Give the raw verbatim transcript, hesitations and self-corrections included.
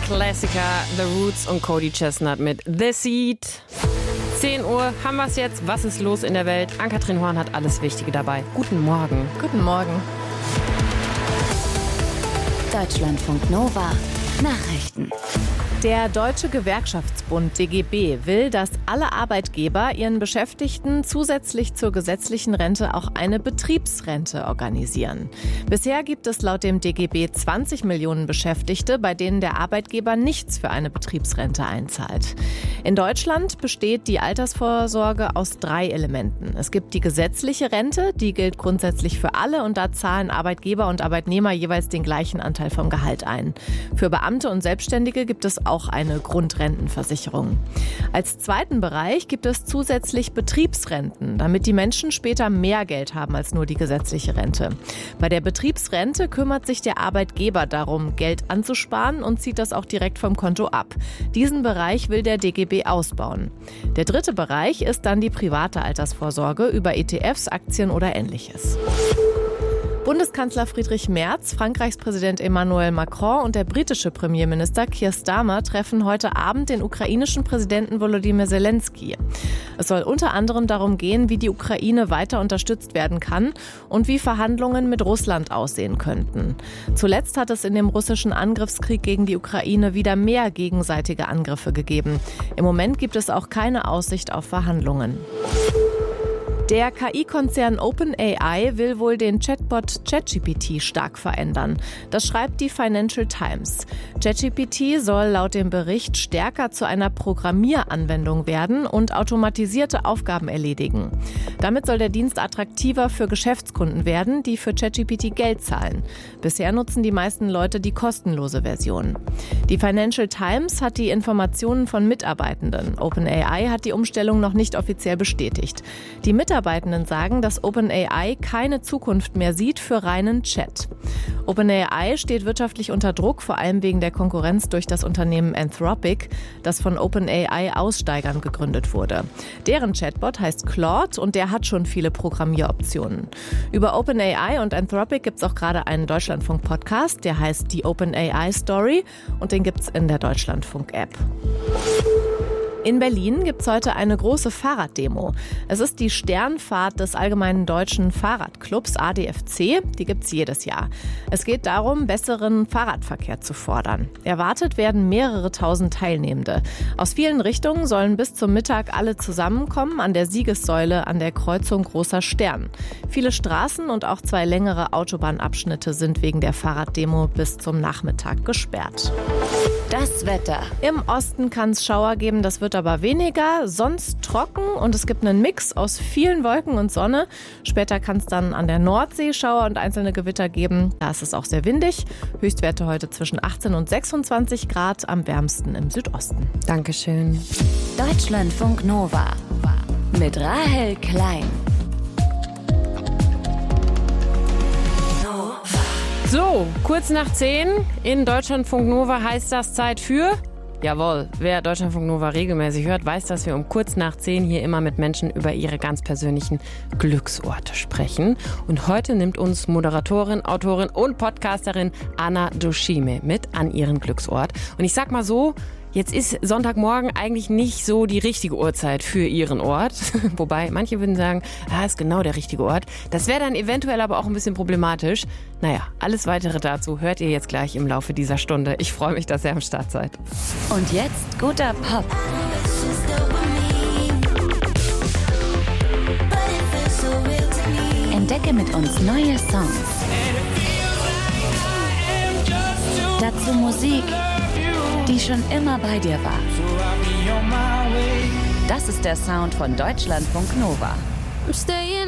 Klassiker The Roots und Cody Chestnut mit The Seed. zehn Uhr haben wir es jetzt. Was ist los in der Welt? Ann-Kathrin Horn hat alles Wichtige dabei. Guten Morgen. Guten Morgen. Deutschlandfunk Nova. Nachrichten. Der Deutsche Gewerkschaftsbund D G B will, dass alle Arbeitgeber ihren Beschäftigten zusätzlich zur gesetzlichen Rente auch eine Betriebsrente organisieren. Bisher gibt es laut dem D G B zwanzig Millionen Beschäftigte, bei denen der Arbeitgeber nichts für eine Betriebsrente einzahlt. In Deutschland besteht die Altersvorsorge aus drei Elementen. Es gibt die gesetzliche Rente, die gilt grundsätzlich für alle und da zahlen Arbeitgeber und Arbeitnehmer jeweils den gleichen Anteil vom Gehalt ein. Für Beamte und Selbstständige gibt es auch eine Grundrentenversicherung. Als zweiten Bereich gibt es zusätzlich Betriebsrenten, damit die Menschen später mehr Geld haben als nur die gesetzliche Rente. Bei der Betriebsrente kümmert sich der Arbeitgeber darum, Geld anzusparen und zieht das auch direkt vom Konto ab. Diesen Bereich will der D G B ausbauen. Der dritte Bereich ist dann die private Altersvorsorge über E T Fs, Aktien oder Ähnliches. Bundeskanzler Friedrich Merz, Frankreichs Präsident Emmanuel Macron und der britische Premierminister Keir Starmer treffen heute Abend den ukrainischen Präsidenten Volodymyr Zelensky. Es soll unter anderem darum gehen, wie die Ukraine weiter unterstützt werden kann und wie Verhandlungen mit Russland aussehen könnten. Zuletzt hat es in dem russischen Angriffskrieg gegen die Ukraine wieder mehr gegenseitige Angriffe gegeben. Im Moment gibt es auch keine Aussicht auf Verhandlungen. Der K I-Konzern OpenAI will wohl den Chatbot ChatGPT stark verändern. Das schreibt die Financial Times. ChatGPT soll laut dem Bericht stärker zu einer Programmieranwendung werden und automatisierte Aufgaben erledigen. Damit soll der Dienst attraktiver für Geschäftskunden werden, die für ChatGPT Geld zahlen. Bisher nutzen die meisten Leute die kostenlose Version. Die Financial Times hat die Informationen von Mitarbeitenden. OpenAI hat die Umstellung noch nicht offiziell bestätigt. Die Mitarbeitenden sagen, dass OpenAI keine Zukunft mehr sieht für reinen Chat. OpenAI steht wirtschaftlich unter Druck, vor allem wegen der Konkurrenz durch das Unternehmen Anthropic, das von OpenAI-Aussteigern gegründet wurde. Deren Chatbot heißt Claude und der hat schon viele Programmieroptionen. Über OpenAI und Anthropic gibt es auch gerade einen Deutschlandfunk-Podcast, der heißt die OpenAI Story und den gibt es in der Deutschlandfunk-App. In Berlin gibt es heute eine große Fahrraddemo. Es ist die Sternfahrt des Allgemeinen Deutschen Fahrradclubs A D F C. Die gibt es jedes Jahr. Es geht darum, besseren Fahrradverkehr zu fordern. Erwartet werden mehrere tausend Teilnehmende. Aus vielen Richtungen sollen bis zum Mittag alle zusammenkommen an der Siegessäule an der Kreuzung Großer Stern. Viele Straßen und auch zwei längere Autobahnabschnitte sind wegen der Fahrraddemo bis zum Nachmittag gesperrt. Das Wetter. Im Osten kann es Schauer geben, das wird aber weniger, sonst trocken und es gibt einen Mix aus vielen Wolken und Sonne. Später kann es dann an der Nordsee Schauer und einzelne Gewitter geben. Da ist es auch sehr windig. Höchstwerte heute zwischen achtzehn und sechsundzwanzig Grad, am wärmsten im Südosten. Dankeschön. Deutschlandfunk Nova mit Rahel Klein. So, kurz nach zehn in Deutschlandfunk Nova heißt das Zeit für... Jawohl, wer Deutschlandfunk Nova regelmäßig hört, weiß, dass wir um kurz nach zehn hier immer mit Menschen über ihre ganz persönlichen Glücksorte sprechen. Und heute nimmt uns Moderatorin, Autorin und Podcasterin Anna Doshime mit an ihren Glücksort. Und ich sag mal so, jetzt ist Sonntagmorgen eigentlich nicht so die richtige Uhrzeit für ihren Ort. Wobei, manche würden sagen, ah, ist genau der richtige Ort. Das wäre dann eventuell aber auch ein bisschen problematisch. Naja, alles Weitere dazu hört ihr jetzt gleich im Laufe dieser Stunde. Ich freue mich, dass ihr am Start seid. Und jetzt guter Pop. Entdecke mit uns neue Songs. Dazu Musik, die schon immer bei dir war. Das ist der Sound von Deutschlandfunk Nova.